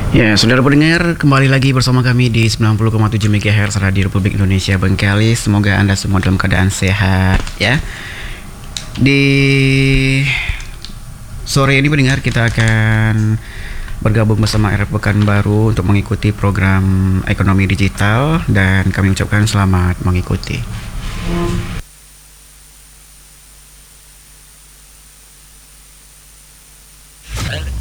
Ya, saudara pendengar, kembali lagi bersama kami di 90,7 MHz Radio Republik Indonesia Bengkalis. Semoga Anda semua dalam keadaan sehat ya. Di sore ini pendengar, kita akan bergabung bersama RF Pekanbaru untuk mengikuti program ekonomi digital, dan kami ucapkan selamat mengikuti.